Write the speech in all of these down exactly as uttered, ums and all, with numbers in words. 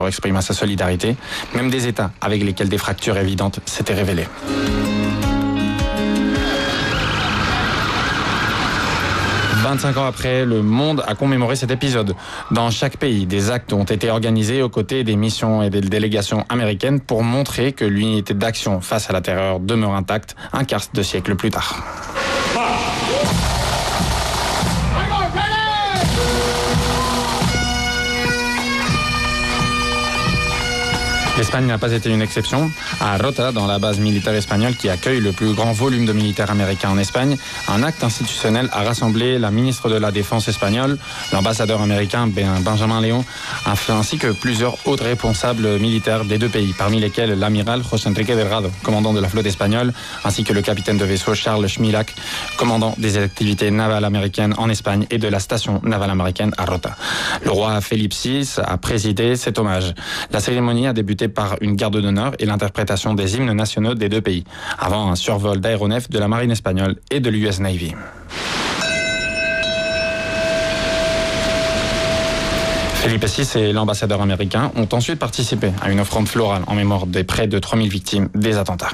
exprima sa solidarité, même des États avec lesquels des fractures évidentes s'étaient révélées. vingt-cinq ans après, le monde a commémoré cet épisode. Dans chaque pays, des actes ont été organisés aux côtés des missions et des délégations américaines pour montrer que l'unité d'action face à la terreur demeure intacte un quart de siècle plus tard. L'Espagne n'a pas été une exception. À Rota, dans la base militaire espagnole qui accueille le plus grand volume de militaires américains en Espagne, un acte institutionnel a rassemblé la ministre de la Défense espagnole, l'ambassadeur américain Benjamin León, ainsi que plusieurs autres responsables militaires des deux pays, parmi lesquels l'amiral José Enrique Delgado, commandant de la flotte espagnole, ainsi que le capitaine de vaisseau Charles Schmielach, commandant des activités navales américaines en Espagne et de la station navale américaine à Rota. Le roi Philippe six a présidé cet hommage. La cérémonie a débuté par une garde d'honneur et l'interprétation des hymnes nationaux des deux pays, avant un survol d'aéronefs de la marine espagnole et de l'U S Navy. Philippe six et l'ambassadeur américain ont ensuite participé à une offrande florale en mémoire des près de trois mille victimes des attentats.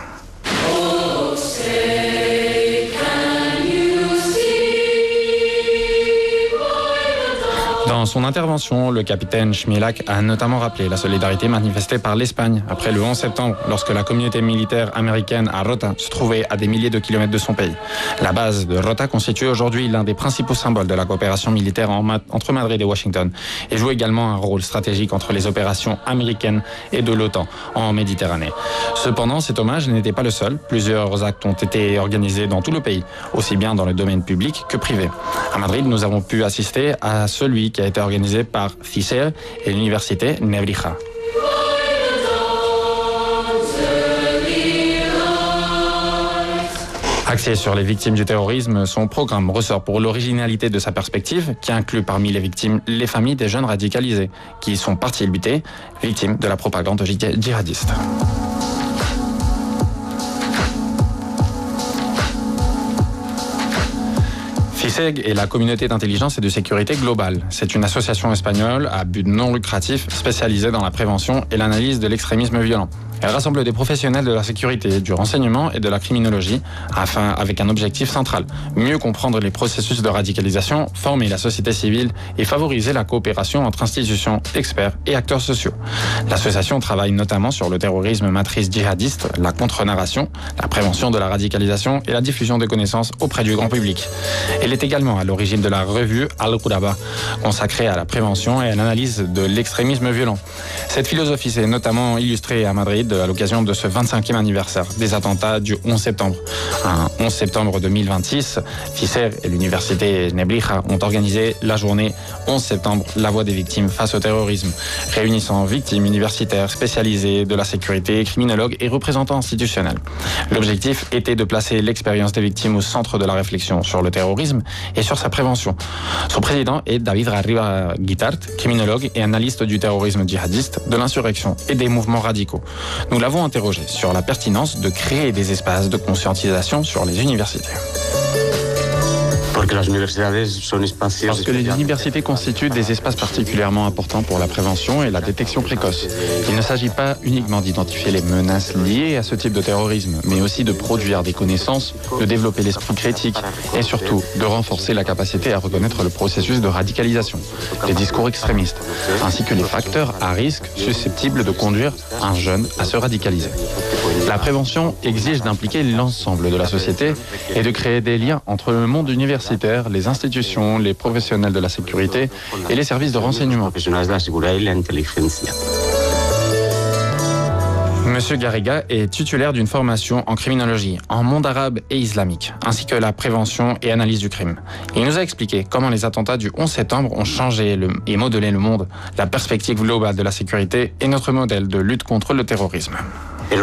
Dans son intervention, le capitaine Schmielach a notamment rappelé la solidarité manifestée par l'Espagne après le onze septembre, lorsque la communauté militaire américaine à Rota se trouvait à des milliers de kilomètres de son pays. La base de Rota constitue aujourd'hui l'un des principaux symboles de la coopération militaire en ma- entre Madrid et Washington et joue également un rôle stratégique entre les opérations américaines et de l'OTAN en Méditerranée. Cependant, cet hommage n'était pas le seul. Plusieurs actes ont été organisés dans tout le pays, aussi bien dans le domaine public que privé. À Madrid, nous avons pu assister à celui qui a été organisé par CICER et l'université Nebrija. Axé sur les victimes du terrorisme, son programme ressort pour l'originalité de sa perspective, qui inclut parmi les victimes les familles des jeunes radicalisés, qui sont partis lutter, victimes de la propagande djihadiste. CICEG est la communauté d'intelligence et de sécurité globale. C'est une association espagnole à but non lucratif spécialisée dans la prévention et l'analyse de l'extrémisme violent. Elle rassemble des professionnels de la sécurité, du renseignement et de la criminologie, afin, avec un objectif central, mieux comprendre les processus de radicalisation, former la société civile et favoriser la coopération entre institutions, experts et acteurs sociaux. L'association travaille notamment sur le terrorisme matrice djihadiste, la contre-narration, la prévention de la radicalisation et la diffusion de connaissances auprès du grand public. Elle est également à l'origine de la revue Al-Ghuraba, consacrée à la prévention et à l'analyse de l'extrémisme violent. Cette philosophie s'est notamment illustrée à Madrid à l'occasion de ce vingt-cinquième anniversaire des attentats du onze septembre. Un onze septembre deux mille vingt-six, CICER et l'université Nebrija ont organisé la journée onze septembre, la voix des victimes face au terrorisme, réunissant victimes universitaires spécialisées de la sécurité, criminologues et représentants institutionnels. L'objectif était de placer l'expérience des victimes au centre de la réflexion sur le terrorisme et sur sa prévention. Son président est David Garriga Guitart, criminologue et analyste du terrorisme djihadiste, de l'insurrection et des mouvements radicaux. Nous l'avons interrogé sur la pertinence de créer des espaces de conscientisation sur les universités. Parce que les universités constituent des espaces particulièrement importants pour la prévention et la détection précoce. Il ne s'agit pas uniquement d'identifier les menaces liées à ce type de terrorisme, mais aussi de produire des connaissances, de développer l'esprit critique et surtout de renforcer la capacité à reconnaître le processus de radicalisation, les discours extrémistes, ainsi que les facteurs à risque susceptibles de conduire un jeune à se radicaliser. La prévention exige d'impliquer l'ensemble de la société et de créer des liens entre le monde universitaire, les institutions, les professionnels de la sécurité et les services de renseignement. Monsieur Garriga est titulaire d'une formation en criminologie, en monde arabe et islamique, ainsi que la prévention et analyse du crime. Il nous a expliqué comment les attentats du onze septembre ont changé le, et modelé le monde, la perspective globale de la sécurité et notre modèle de lutte contre le terrorisme. Le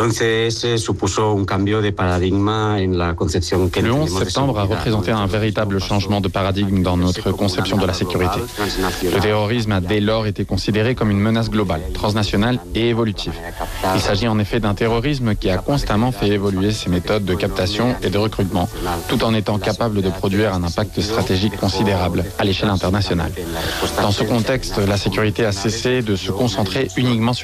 onze septembre a représenté un véritable changement de paradigme dans notre conception de la sécurité. Le terrorisme a dès lors été considéré comme une menace globale, transnationale et évolutive. Il s'agit en effet d'un terrorisme qui a constamment fait évoluer ses méthodes de captation et de recrutement, tout en étant capable de produire un impact stratégique considérable à l'échelle internationale. Dans ce contexte, la sécurité a cessé de se concentrer uniquement sur